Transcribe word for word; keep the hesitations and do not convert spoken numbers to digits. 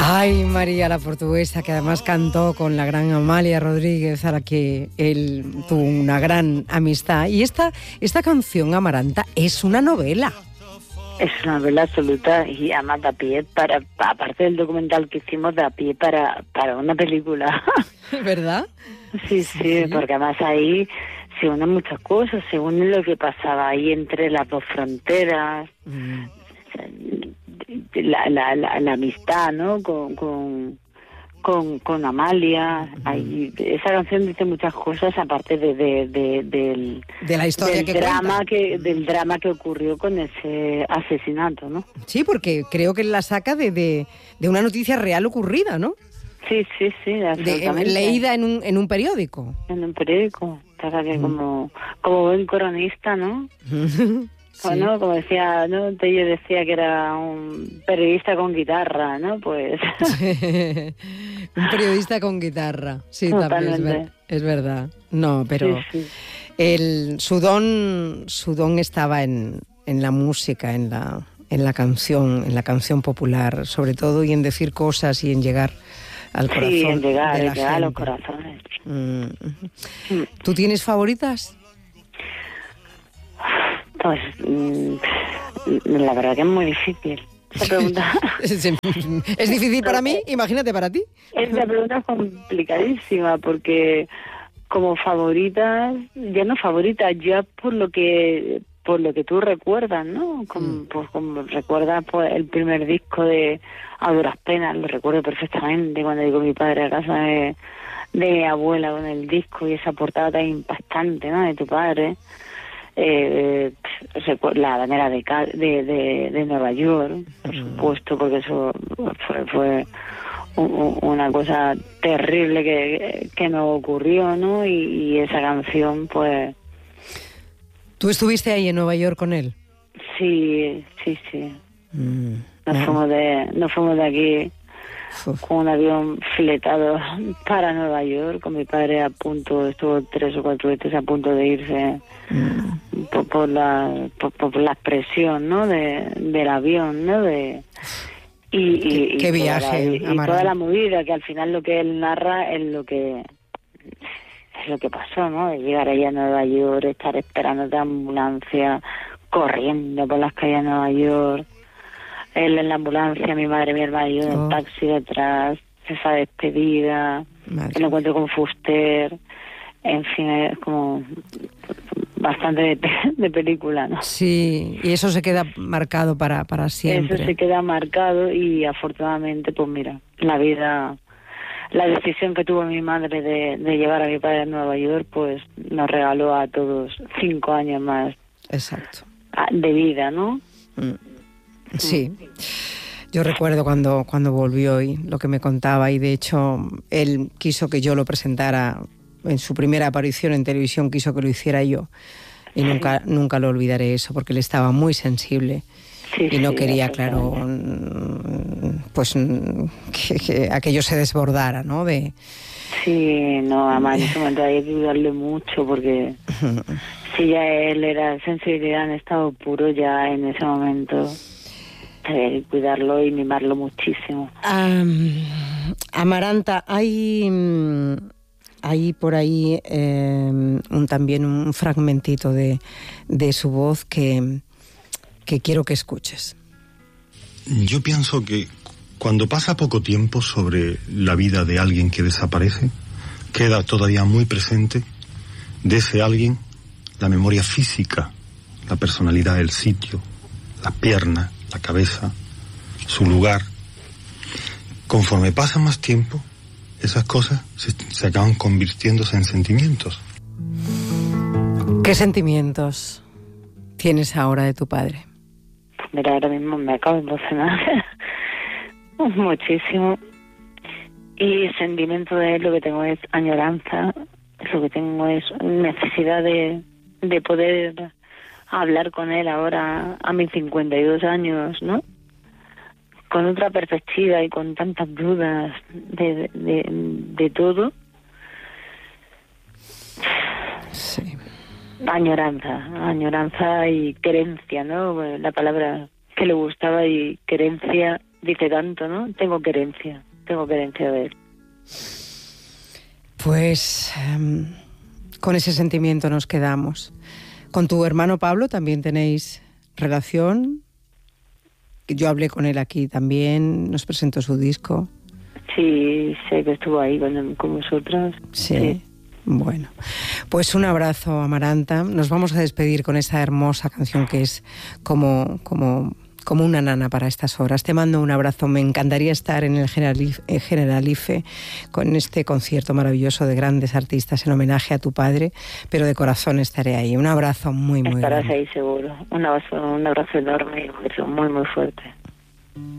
Ay, María la Portuguesa, que además cantó con la gran Amalia Rodríguez, a la que él tuvo una gran amistad. Y esta, esta canción, Amaranta, es una novela. Es una novela absoluta y además da pie para, aparte del documental que hicimos, da pie para, para una película. ¿Verdad? Sí, sí, sí, porque además ahí se unen muchas cosas, se une lo que pasaba ahí entre las dos fronteras, mm. la, la, la, la amistad, ¿no? Con, con, con, con Amalia. Mm. Ahí, esa canción dice muchas cosas aparte de, de, de del, de la historia del que drama cuenta. que del drama que ocurrió con ese asesinato, ¿no? Sí, porque creo que la saca de, de, de una noticia real ocurrida, ¿no? Sí, sí, sí, absolutamente. De, leída en un, en un periódico. En un periódico, para que mm. como, como buen cronista, ¿no? Sí. Bueno, como decía, ¿no? Tello decía que era un periodista con guitarra, ¿no? Pues... un periodista con guitarra, sí, también es, ver, es verdad. No, pero sí, sí. El, su don, su don estaba en, en la música, en la, en la canción, en la canción popular, sobre todo, y en decir cosas y en llegar al corazón. Sí, en llegar, de la en llegar gente. a los corazones. Mm. ¿Tú tienes favoritas? Pues mmm, la verdad que es muy difícil esa pregunta. ¿Es difícil para mí? Imagínate para ti. Esa pregunta es complicadísima porque como favoritas, ya no favoritas, ya por lo que por lo que tú recuerdas, ¿no? Como, mm. Pues como recuerdas pues, el primer disco de A Duras Penas, lo recuerdo perfectamente cuando llegó mi padre a casa de, de mi abuela con el disco y esa portada tan impactante, ¿no? De tu padre. Eh, la bandera de, de, de, de Nueva York, por supuesto, porque eso fue, fue un, una cosa terrible que, que nos ocurrió, ¿no? Y, y esa canción, pues... ¿Tú estuviste ahí en Nueva York con él? Sí, sí, sí. Mm, nos, no. fuimos de, nos fuimos de aquí Uf. con un avión fletado para Nueva York, con mi padre a punto, estuvo tres o cuatro veces a punto de irse mm. por, por la por, por la presión, ¿no? De, del avión, ¿no? De y, qué, y, qué y viaje, toda la, y, y toda la movida, que al final lo que él narra es lo que es lo que pasó, ¿no? De llegar allá a Nueva York, estar esperando de ambulancia, corriendo por las calles de Nueva York. Él en la ambulancia, mi madre, mi hermano y yo en oh. el taxi detrás, esa despedida, madre. El encuentro con Fuster, en fin, es como bastante de, de película, ¿no? Sí, y eso se queda marcado para, para siempre. Eso se queda marcado y afortunadamente, pues mira, la vida, la decisión que tuvo mi madre de, de llevar a mi padre a Nueva York, pues nos regaló a todos cinco años más. Exacto. De vida, ¿no? Mm. Sí, yo recuerdo cuando, cuando volvió y lo que me contaba, y de hecho él quiso que yo lo presentara en su primera aparición en televisión, quiso que lo hiciera yo y sí. nunca, nunca lo olvidaré eso, porque él estaba muy sensible sí, y no sí, quería, claro, pues que, que aquello se desbordara, ¿no? De... Sí, no, además en ese momento hay que cuidarle mucho porque si ya él era sensibilidad en estado puro, ya en ese momento... Eh, cuidarlo y mimarlo muchísimo. Um, Amaranta, hay, hay por ahí eh, un, también un fragmentito de, de su voz que, que quiero que escuches. Yo pienso que cuando pasa poco tiempo sobre la vida de alguien que desaparece, queda todavía muy presente de ese alguien la memoria física, la personalidad, el sitio, la pierna, la cabeza, su lugar. Conforme pasa más tiempo, esas cosas se, se acaban convirtiéndose en sentimientos. ¿Qué sentimientos tienes ahora de tu padre? Mira, ahora mismo me acabo de emocionar muchísimo. Y el sentimiento de él, lo que tengo es añoranza, lo que tengo es necesidad de, de poder hablar con él ahora a mis cincuenta y dos años, ¿no? Con otra perspectiva y con tantas dudas de, de, de todo. Sí. Añoranza, añoranza y querencia, ¿no? La palabra que le gustaba, y querencia dice tanto, ¿no? Tengo querencia, tengo querencia de él. Pues um, con ese sentimiento nos quedamos. ¿Con tu hermano Pablo también tenéis relación? Yo hablé con él aquí también, nos presentó su disco. Sí, sé que estuvo ahí con, con vosotras. Sí. sí. Bueno, pues un abrazo, Amaranta. Nos vamos a despedir con esa hermosa canción que es como, como, como una nana para estas horas. Te mando un abrazo. Me encantaría estar en el Generalife, el Generalife con este concierto maravilloso de grandes artistas en homenaje a tu padre, pero de corazón estaré ahí. Un abrazo muy, muy Estarás grande. ahí seguro. Un abrazo, un abrazo enorme y un beso muy, muy fuerte.